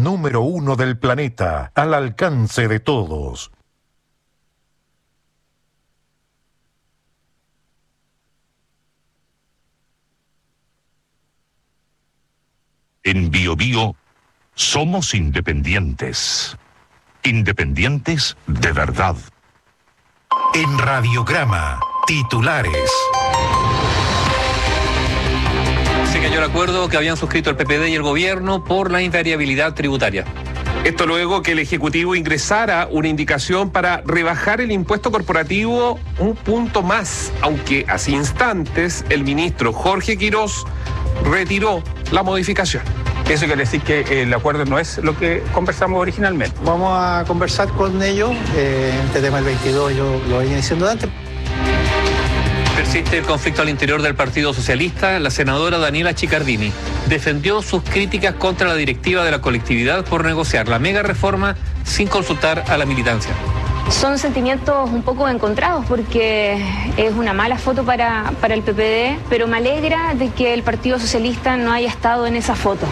número 1 del planeta, al alcance de todos. En BioBio somos independientes. Independientes de verdad. En Radiograma, titulares. Se cayó el acuerdo que habían suscrito el PPD y el gobierno por la invariabilidad tributaria. Esto luego que el Ejecutivo ingresara una indicación para rebajar el impuesto corporativo un punto más, aunque hace instantes el ministro Jorge Quirós retiró la modificación. Eso quiere decir que el acuerdo no es lo que conversamos originalmente. Vamos a conversar con ellos. Este tema del 22 yo lo venía diciendo antes. Persiste el conflicto al interior del Partido Socialista. La senadora Daniela Chiccardini defendió sus críticas contra la directiva de la colectividad por negociar la mega reforma sin consultar a la militancia. Son sentimientos un poco encontrados porque es una mala foto para el PPD, pero me alegra de que el Partido Socialista no haya estado en esa foto.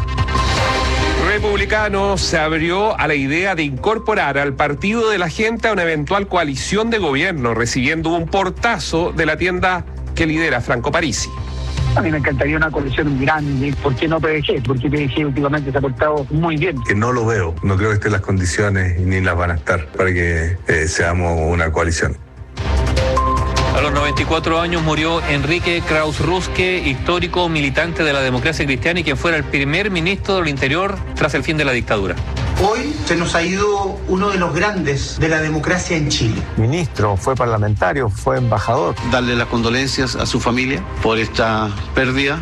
Republicano se abrió a la idea de incorporar al Partido de la Gente a una eventual coalición de gobierno, recibiendo un portazo de la tienda que lidera Franco Parisi. A mí me encantaría una coalición grande. ¿Por qué no PDG? Porque PDG últimamente se ha portado muy bien. Que no lo veo. No creo que estén las condiciones y ni las van a estar para que seamos una coalición. A los 94 años murió Enrique Krauss-Ruske, histórico militante de la democracia cristiana y quien fuera el primer ministro del Interior tras el fin de la dictadura. Hoy se nos ha ido uno de los grandes de la democracia en Chile. Ministro, fue parlamentario, fue embajador. Darle las condolencias a su familia por esta pérdida.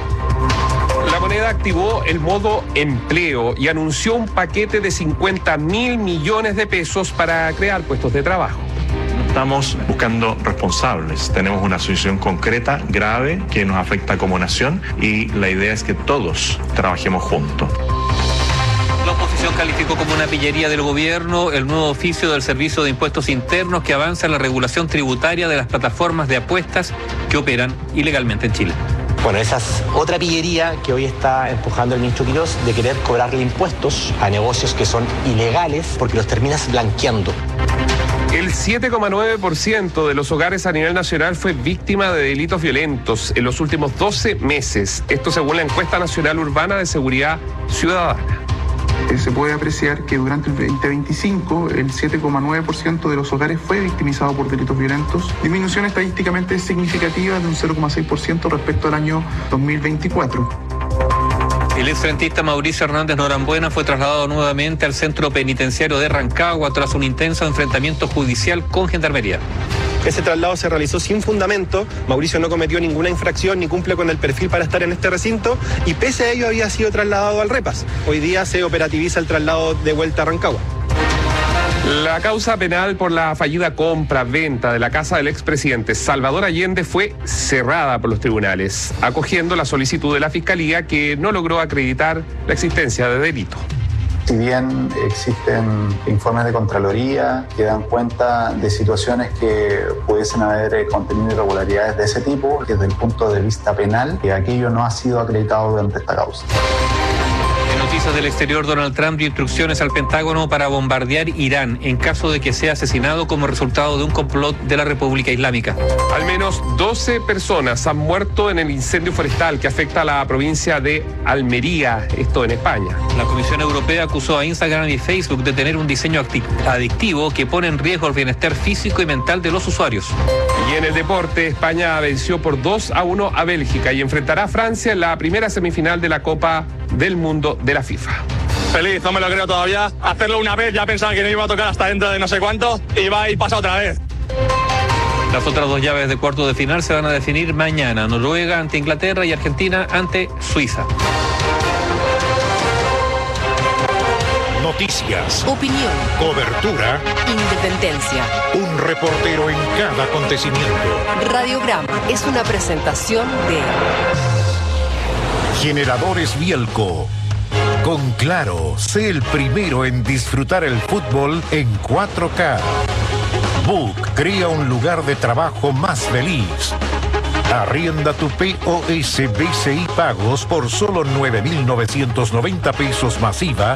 La Moneda activó el modo empleo y anunció un paquete de 50.000 millones de pesos para crear puestos de trabajo. Estamos buscando responsables. Tenemos una situación concreta, grave, que nos afecta como nación y la idea es que todos trabajemos juntos. La oposición calificó como una pillería del gobierno el nuevo oficio del Servicio de Impuestos Internos que avanza en la regulación tributaria de las plataformas de apuestas que operan ilegalmente en Chile. Bueno, esa es otra pillería que hoy está empujando el ministro Quirós de querer cobrarle impuestos a negocios que son ilegales porque los terminas blanqueando. El 7,9% de los hogares a nivel nacional fue víctima de delitos violentos en los últimos 12 meses. Esto según la encuesta nacional urbana de seguridad ciudadana. Se puede apreciar que durante el 2025 el 7,9% de los hogares fue victimizado por delitos violentos, disminución estadísticamente significativa de un 0,6% respecto al año 2024. El exfrentista Mauricio Hernández Norambuena fue trasladado nuevamente al centro penitenciario de Rancagua tras un intenso enfrentamiento judicial con Gendarmería. Ese traslado se realizó sin fundamento, Mauricio no cometió ninguna infracción ni cumple con el perfil para estar en este recinto y pese a ello había sido trasladado al REPAS. Hoy día se operativiza el traslado de vuelta a Rancagua. La causa penal por la fallida compra-venta de la casa del expresidente Salvador Allende fue cerrada por los tribunales, acogiendo la solicitud de la Fiscalía que no logró acreditar la existencia de delito. Si bien existen informes de Contraloría que dan cuenta de situaciones que pudiesen haber contenido irregularidades de ese tipo, desde el punto de vista penal, que aquello no ha sido acreditado durante esta causa. En noticias del exterior, Donald Trump dio instrucciones al Pentágono para bombardear Irán en caso de que sea asesinado como resultado de un complot de la República Islámica. Al menos 12 personas han muerto en el incendio forestal que afecta a la provincia de Almería, esto en España. La Comisión Europea acusó a Instagram y Facebook de tener un diseño adictivo que pone en riesgo el bienestar físico y mental de los usuarios. Y en el deporte, España venció por 2-1 a Bélgica y enfrentará a Francia en la primera semifinal de la Copa del Mundo de la FIFA. Feliz, no me lo creo todavía. Hacerlo una vez, ya pensaba que no iba a tocar hasta dentro de no sé cuánto y va a ir pasado otra vez. Las otras dos llaves de cuartos de final se van a definir mañana. Noruega ante Inglaterra y Argentina ante Suiza. Noticias, opinión, cobertura, independencia. Un reportero en cada acontecimiento. Radiograma es una presentación de Generadores Bielco. Con Claro, sé el primero en disfrutar el fútbol en 4K. Book crea un lugar de trabajo más feliz. Arrienda tu POS BCI Pagos por solo 9.990 pesos masiva